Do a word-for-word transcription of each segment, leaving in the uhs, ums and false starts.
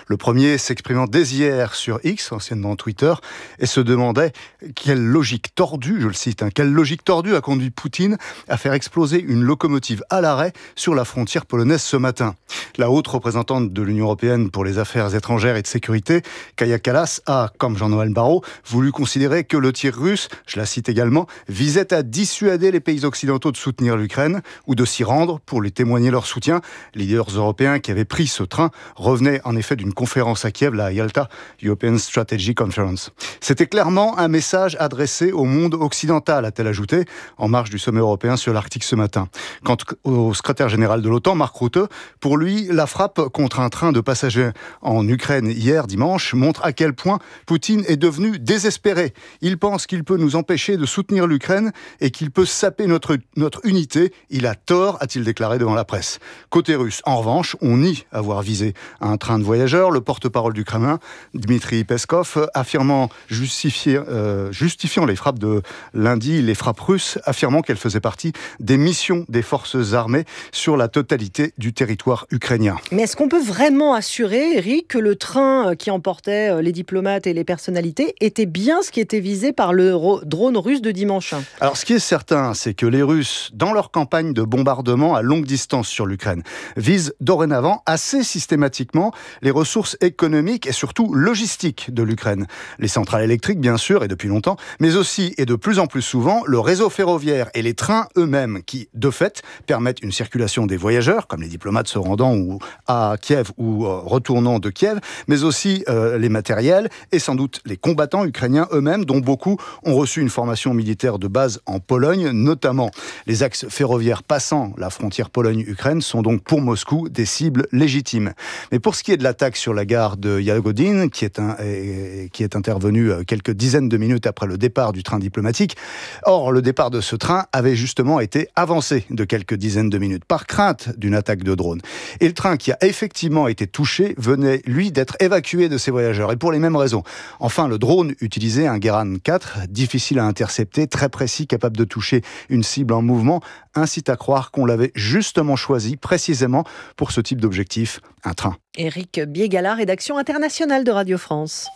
Le premier s'exprimant dès hier sur X, anciennement Twitter, et se demandait quelle logique tordue, je le cite, hein, quelle logique tordue a conduit Poutine à faire exploser une locomotive à l'arrêt sur la frontière polonaise ce matin. La haute représentante de l'Union européenne pour les affaires étrangères et de sécurité, Kaja Kallas, a, comme Jean-Noël Barrot, voulu considérer que le tir russe, je la cite également, visait à dissuader les pays occidentaux de soutenir l'Ukraine ou de s'y rendre pour lui témoigner leur soutien. Les leaders européens qui avaient pris ce train revenaient en effet d'une conférence à Kiev, la Yalta European Strategy Conference. C'était clairement un message adressé au monde occidental, a-t-elle ajouté, en marge du sommet européen sur l'Arctique ce matin. Quant au secrétaire général de l'OTAN, Mark Rutte, pour lui, la frappe contre un train de passagers en Ukraine hier dimanche montre à quel point Poutine est devenu désespéré. Il pense qu'il peut nous empêcher de soutenir l'Ukraine et qu'il peut saper notre, notre unité. Il a tort, a-t-il déclaré devant la presse. Côté russe, en revanche, on nie avoir visé un train de voyageurs. Le porte-parole du Kremlin, Dmitri Peskov, affirmant justifier, euh, justifiant les frappes de lundi, les frappes russes, affirmant qu'elles faisaient partie des missions des forces armées sur la totalité du territoire ukrainien. Mais est-ce qu'on peut vraiment assurer, Eric, que le train qui emportait les diplomates et les personnalités était bien ce qui était visé par le ro- drone russe de dimanche ? Alors, ce qui est certain, c'est que les Russes, dans leur campagne de bombardement à longue distance sur l'Ukraine, visent dorénavant assez systématiquement les ressources économiques et surtout logistiques de l'Ukraine. Les centrales électriques, bien sûr, et depuis longtemps, mais aussi et de plus en plus souvent, le réseau ferroviaire et les trains eux-mêmes qui, de fait, permettent une circulation des voyageurs, comme les diplomates se rendant ou à Kiev ou euh, retournant de Kiev, mais aussi euh, les matériels et sans doute les combattants ukrainiens eux-mêmes, dont beaucoup ont reçu une formation militaire de base en Pologne, notamment. Les axes ferroviaires passant la frontière Pologne-Ukraine sont donc pour Moscou des cibles légitimes. Mais pour ce qui est de l'attaque sur la gare de Yagodin, qui est, un, et, qui est intervenue quelques dizaines de minutes après le départ du train diplomatique, or le départ de ce train avait justement été avancé de quelques dizaines de minutes par crainte d'une attaque de drone. Et le train qui a effectivement été touché venait, lui, d'être évacué de ses voyageurs, et pour les mêmes raisons. Enfin, le drone utilisait un Geran quatre, difficile à intercepter, très précis, capable de toucher une cible en mouvement, incite à croire qu'on l'avait justement choisi précisément pour ce type d'objectif, un train. Éric Biégala, rédaction internationale de Radio France.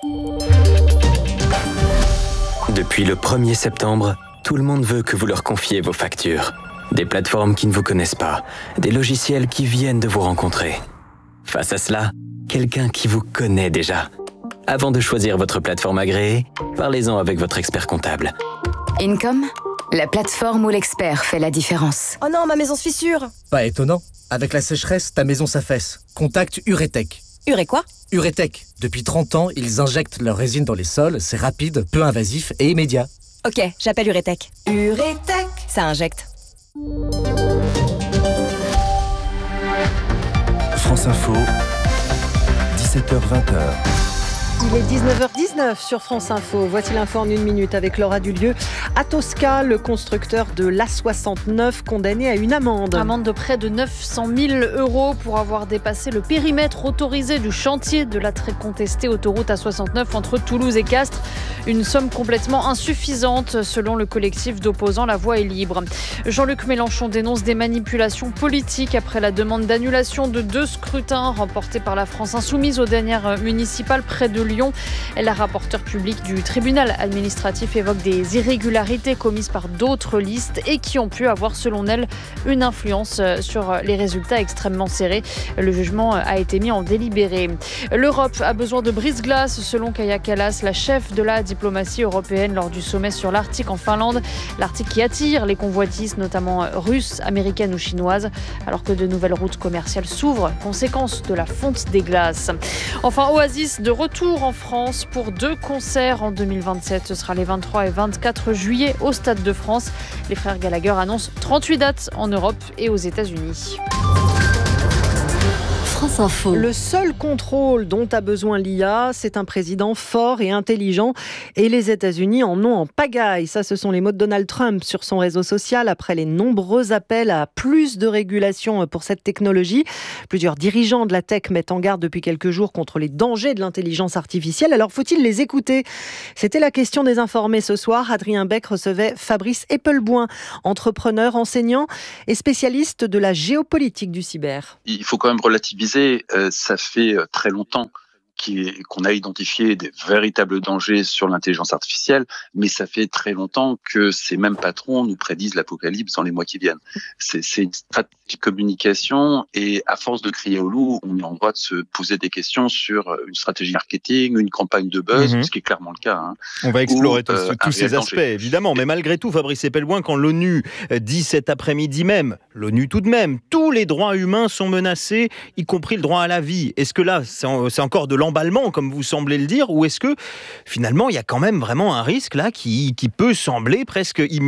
Depuis le premier septembre, tout le monde veut que vous leur confiez vos factures. Des plateformes qui ne vous connaissent pas, des logiciels qui viennent de vous rencontrer. Face à cela, quelqu'un qui vous connaît déjà. Avant de choisir votre plateforme agréée, parlez-en avec votre expert comptable. Income, la plateforme où l'expert fait la différence. Oh non, ma maison se fissure. Pas étonnant. Avec la sécheresse, ta maison s'affaisse. Contacte Uretech. Uré quoi ? Uretech. Depuis trente ans, ils injectent leur résine dans les sols. C'est rapide, peu invasif et immédiat. Ok, j'appelle Uretech. Uretech, ça injecte. France Info, dix-sept heures vingt. Il est dix-neuf heures dix-neuf sur France Info. Voici l'info en une minute avec Laura Dulieu. À Tosca, le constructeur de l'A soixante-neuf condamné à une amende. Amende de près de neuf cent mille euros pour avoir dépassé le périmètre autorisé du chantier de la très contestée autoroute A soixante-neuf entre Toulouse et Castres. Une somme complètement insuffisante selon le collectif d'opposants La Voix est libre. Jean-Luc Mélenchon dénonce des manipulations politiques après la demande d'annulation de deux scrutins remportés par la France Insoumise aux dernières municipales près de Lyon. La rapporteure publique du tribunal administratif évoque des irrégularités commises par d'autres listes et qui ont pu avoir, selon elle, une influence sur les résultats extrêmement serrés. Le jugement a été mis en délibéré. L'Europe a besoin de brise-glace, selon Kaja Kallas, la chef de la diplomatie européenne lors du sommet sur l'Arctique en Finlande. L'Arctique qui attire les convoitises, notamment russes, américaines ou chinoises, alors que de nouvelles routes commerciales s'ouvrent, conséquence de la fonte des glaces. Enfin, Oasis de retour en France pour deux concerts en deux mille vingt-sept. Ce sera les vingt-trois et vingt-quatre juillet au Stade de France. Les frères Gallagher annoncent trente-huit dates en Europe et aux États-Unis. France Info. Le seul contrôle dont a besoin l'I A, c'est un président fort et intelligent. Et les États-Unis en ont en pagaille. Ça, ce sont les mots de Donald Trump sur son réseau social après les nombreux appels à plus de régulation pour cette technologie. Plusieurs dirigeants de la tech mettent en garde depuis quelques jours contre les dangers de l'intelligence artificielle. Alors, faut-il les écouter ? C'était la question des informés ce soir. Adrien Beck recevait Fabrice Eppelboin, entrepreneur, enseignant et spécialiste de la géopolitique du cyber. Il faut quand même relativiser disais, euh, ça fait euh, très longtemps qu'on a identifié des véritables dangers sur l'intelligence artificielle, mais ça fait très longtemps que ces mêmes patrons nous prédisent l'apocalypse dans les mois qui viennent. C'est, c'est une stratégie de communication et à force de crier au loup, on est en droit de se poser des questions sur une stratégie marketing, une campagne de buzz, mmh. ce qui est clairement le cas. Hein, on va explorer ou, tous, euh, tous ces aspects, danger. évidemment, mais malgré tout, Fabrice Epelboin, quand l'ONU dit cet après-midi même, l'ONU tout de même, tous les droits humains sont menacés, y compris le droit à la vie. Est-ce que là, c'est, en, c'est encore de l'emballement, comme vous semblez le dire, ou est-ce que finalement il y a quand même vraiment un risque là qui, qui peut sembler presque imminent ?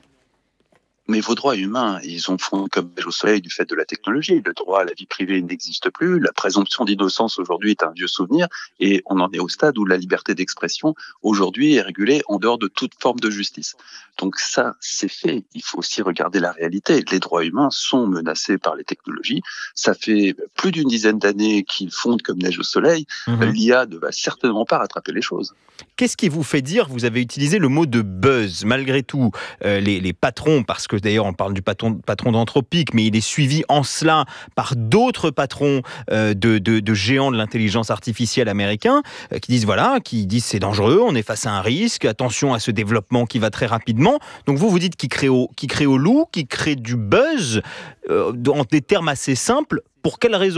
Mais vos droits humains, ils ont fondu comme neige au soleil du fait de la technologie. Le droit à la vie privée n'existe plus. La présomption d'innocence aujourd'hui est un vieux souvenir. Et on en est au stade où la liberté d'expression aujourd'hui est régulée en dehors de toute forme de justice. Donc ça, c'est fait. Il faut aussi regarder la réalité. Les droits humains sont menacés par les technologies. Ça fait plus d'une dizaine d'années qu'ils fondent comme neige au soleil. Mmh. L'I A ne va certainement pas rattraper les choses. Qu'est-ce qui vous fait dire, vous avez utilisé le mot de buzz, malgré tout, euh, les, les patrons, parce que d'ailleurs on parle du patron, patron d'Anthropic, mais il est suivi en cela par d'autres patrons euh, de, de, de géants de l'intelligence artificielle américains, euh, qui disent voilà, qui disent c'est dangereux, on est face à un risque, attention à ce développement qui va très rapidement. Donc vous vous dites qu'il crée au, qu'il crée au loup, qu'il crée du buzz, euh, en des termes assez simples, pour quelle raison ?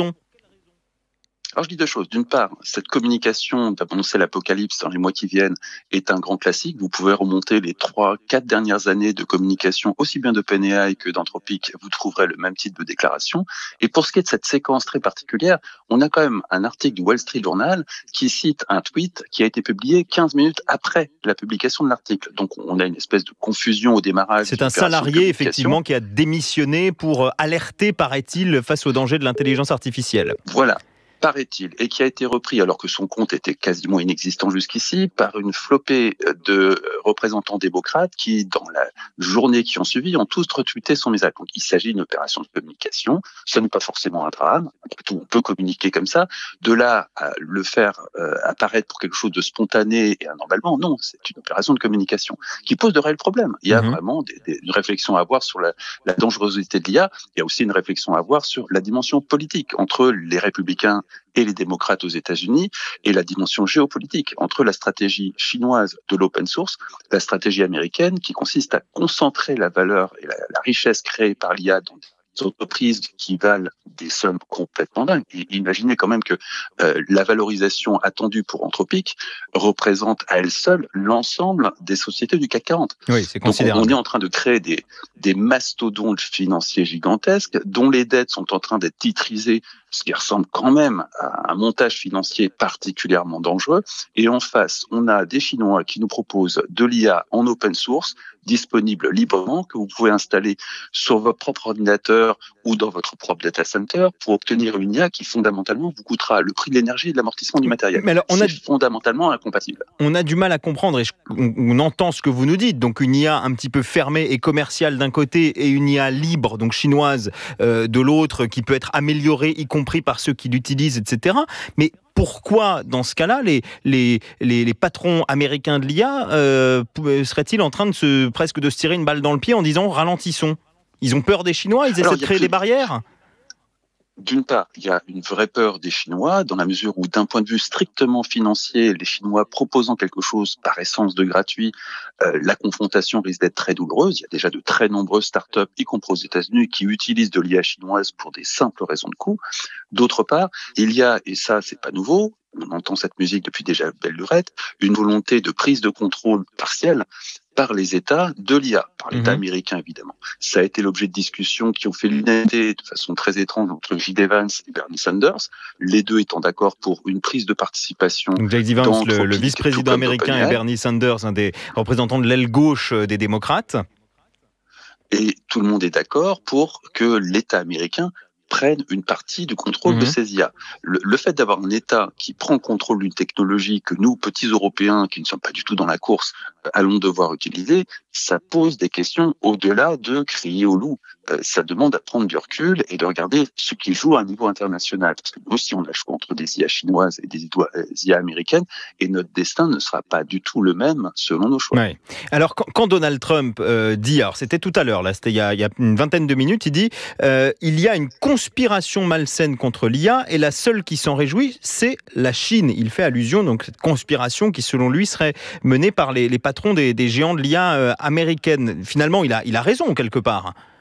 Alors je dis deux choses. D'une part, cette communication d'annoncer l'apocalypse dans les mois qui viennent est un grand classique. Vous pouvez remonter les trois, quatre dernières années de communication, aussi bien d'OpenAI que d'Anthropic, vous trouverez le même type de déclaration. Et pour ce qui est de cette séquence très particulière, on a quand même un article du Wall Street Journal qui cite un tweet qui a été publié quinze minutes après la publication de l'article. Donc on a une espèce de confusion au démarrage. C'est un salarié effectivement qui a démissionné pour alerter, paraît-il, face au danger de l'intelligence artificielle. Voilà. Paraît-il, et qui a été repris alors que son compte était quasiment inexistant jusqu'ici, par une flopée de représentants démocrates qui, dans la journée qui ont suivi, ont tous retweeté son message. Donc il s'agit d'une opération de communication, ce n'est pas forcément un drame, après tout on peut communiquer comme ça, de là à le faire euh, apparaître pour quelque chose de spontané et anormalement, non, c'est une opération de communication qui pose de réels problèmes. Il y a mmh. vraiment des, des, une réflexion à avoir sur la, la dangerosité de l'I A, il y a aussi une réflexion à avoir sur la dimension politique entre les républicains et les démocrates aux États-Unis, et la dimension géopolitique entre la stratégie chinoise de l'open source, la stratégie américaine qui consiste à concentrer la valeur et la, la richesse créée par l'I A dans des entreprises qui valent des sommes complètement dingues. Et imaginez quand même que euh, la valorisation attendue pour Anthropic représente à elle seule l'ensemble des sociétés du C A C quarante. Oui, c'est Donc considérable. on, on est en train de créer des, des mastodontes financiers gigantesques dont les dettes sont en train d'être titrisées, ce qui ressemble quand même à un montage financier particulièrement dangereux. Et en face, on a des Chinois qui nous proposent de l'I A en open source, disponible librement, que vous pouvez installer sur votre propre ordinateur ou dans votre propre data center pour obtenir une I A qui fondamentalement vous coûtera le prix de l'énergie et de l'amortissement du matériel. Mais alors, on a... C'est fondamentalement incompatible. On a du mal à comprendre et je... on entend ce que vous nous dites. Donc une I A un petit peu fermée et commerciale d'un côté et une I A libre, donc chinoise, euh, de l'autre, qui peut être améliorée, y compris par ceux qui l'utilisent, et cetera. Mais pourquoi, dans ce cas-là, les, les, les, les patrons américains de l'I A euh, seraient-ils en train de se, presque de se tirer une balle dans le pied en disant « ralentissons ». Ils ont peur des Chinois, ils essaient Alors, de créer des barrières. D'une part, il y a une vraie peur des Chinois, dans la mesure où, d'un point de vue strictement financier, les Chinois proposant quelque chose par essence de gratuit, euh, la confrontation risque d'être très douloureuse. Il y a déjà de très nombreuses startups, y compris aux États-Unis, qui utilisent de l'I A chinoise pour des simples raisons de coût. D'autre part, il y a, et ça c'est pas nouveau, on entend cette musique depuis déjà belle lurette, une volonté de prise de contrôle partielle par les États de l'I A, par l'État mmh. américain évidemment. Ça a été l'objet de discussions qui ont fait l'unanimité de façon très étrange entre J D Vance et Bernie Sanders, les deux étant d'accord pour une prise de participation. Donc J D Vance, le, le vice-président américain, et Bernie Sanders, un des représentants de l'aile gauche des démocrates. Et tout le monde est d'accord pour que l'État américain prennent une partie du contrôle mmh. de ces I A. Le, le fait d'avoir un État qui prend le contrôle d'une technologie que nous, petits Européens, qui ne sommes pas du tout dans la course, euh, allons devoir utiliser, ça pose des questions au-delà de crier au loup. euh, ça demande à prendre du recul et de regarder ce qui joue à un niveau international. Parce que nous aussi, on a le choix entre des I A chinoises et des I A américaines, et notre destin ne sera pas du tout le même selon nos choix. Ouais. Alors, quand, quand Donald Trump euh, dit, alors c'était tout à l'heure, là, c'était il y a, il y a une vingtaine de minutes, il dit euh, il y a une conspiration malsaine contre l'I A et la seule qui s'en réjouit, c'est la Chine. Il fait allusion donc à cette conspiration qui, selon lui, serait menée par les, les patrons des, des géants de l'I A euh, américaine. Finalement, il a, il a raison quelque part.